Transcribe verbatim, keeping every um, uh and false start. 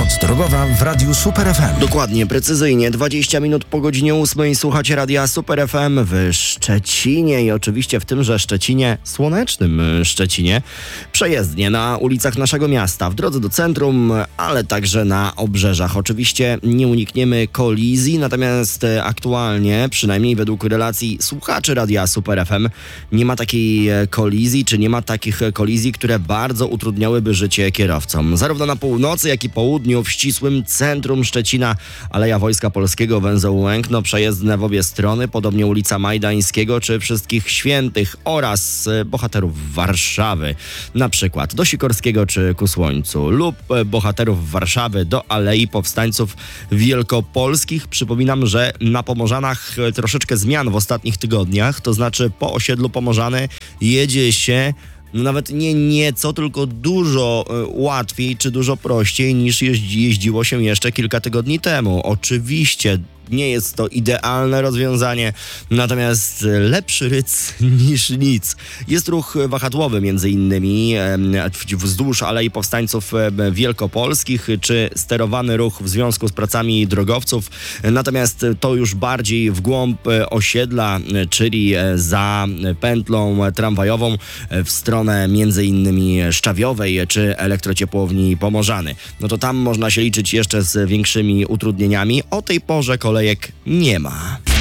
Pomoc drogowa w Radiu Super F M. Dokładnie, precyzyjnie, dwadzieścia minut po godzinie ósmej słuchacie Radia Super F M w Szczecinie i oczywiście w tymże Szczecinie, słonecznym Szczecinie, przejezdnie na ulicach naszego miasta, w drodze do centrum, ale także na obrzeżach. Oczywiście nie unikniemy kolizji, natomiast aktualnie, przynajmniej według relacji słuchaczy Radia Super F M, nie ma takiej kolizji, czy nie ma takich kolizji, które bardzo utrudniałyby życie kierowcom. Zarówno na północy, jak i południu, w ścisłym centrum Szczecina, Aleja Wojska Polskiego, węzeł Łękno, przejezdne w obie strony, podobnie ulica Majdańskiego czy Wszystkich Świętych oraz bohaterów Warszawy, na przykład do Sikorskiego czy ku Słońcu, lub bohaterów Warszawy do Alei Powstańców Wielkopolskich. Przypominam, że na Pomorzanach troszeczkę zmian w ostatnich tygodniach, to znaczy po osiedlu Pomorzany jedzie się no nawet nie nieco, tylko dużo y, łatwiej czy dużo prościej niż jeździ, jeździło się jeszcze kilka tygodni temu. Oczywiście nie jest to idealne rozwiązanie, natomiast lepszy ryc niż nic. Jest ruch wahadłowy między innymi wzdłuż Alei Powstańców Wielkopolskich, czy sterowany ruch w związku z pracami drogowców. Natomiast to już bardziej w głąb osiedla, czyli za pętlą tramwajową w stronę między innymi Szczawiowej czy elektrociepłowni Pomorzany. No to tam można się liczyć jeszcze z większymi utrudnieniami. O tej porze kolejek nie ma.